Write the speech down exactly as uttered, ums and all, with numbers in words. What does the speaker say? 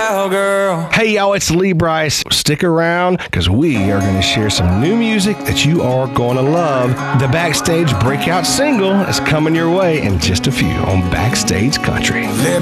cowgirl. Hey, y'all, it's Lee Brice. Stick around because we are going to share some new music that you are going to love. The Backstage breakout single is coming your way in just a few on Backstage Country. Let